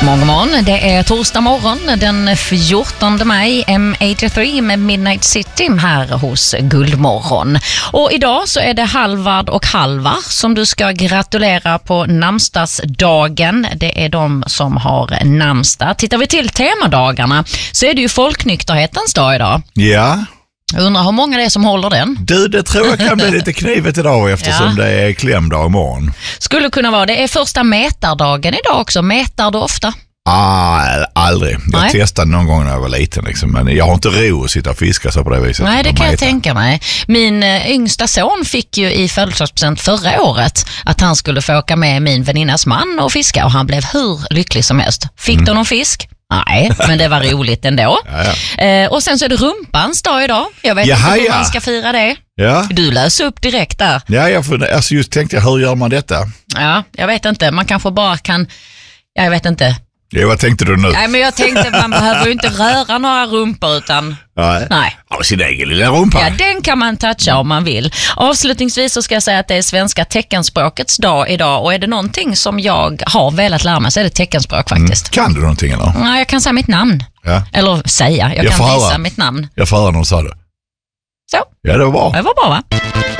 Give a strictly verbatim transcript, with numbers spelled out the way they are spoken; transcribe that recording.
Många morgon, det är torsdag morgon den fjortonde maj, M åttiotre med Midnight City här hos Guldmorgon. Och idag så är det Halvard och Halvar som du ska gratulera på namnsdagsdagen. Det är de som har namnsdag. Tittar vi till temadagarna så är det ju folknykterhetens dag idag. Ja. Jag undrar hur många det är som håller den. Du, det tror jag kan bli lite knivigt idag eftersom ja. det är klämdag imorgon. Skulle kunna vara. Det är första mätardagen idag också. Mätar du ofta? Ah, aldrig. Jag Nej. testade någon gång när jag var liten liksom, men jag har inte ro att sitta och fiska så på det viset. Nej, det kan jag tänka mig. Min uh, yngsta son fick ju i födelsedagspresent förra året att han skulle få åka med min väninnas man och fiska, och han blev hur lycklig som helst. Fick mm. du någon fisk? Nej, men det var roligt ändå. Ja, ja. Eh, och sen så är det rumpans dag idag. Jag vet Jaha, inte hur ja. man ska fira det. Ja. Du löser upp direkt där. Ja, jag får, alltså just tänkte jag, hur gör man detta? Ja, jag vet inte. Man kanske bara kan, ja, jag vet inte. Ja, vad tänkte du nu? Nej, men jag tänkte att man behöver ju inte röra några rumpor utan... Nej. Nej. Ja, sin egen lilla rumpa. Ja, den kan man toucha om man vill. Avslutningsvis så ska jag säga att det är svenska teckenspråkets dag idag, och är det någonting som jag har velat lära mig så är det teckenspråk faktiskt. Mm. Kan du någonting eller? Nej, jag kan säga mitt namn. Ja. Eller säga, jag, jag kan visa mitt namn. Jag får höra när du sa det. Så. Ja, det var bra. Det var bra, va?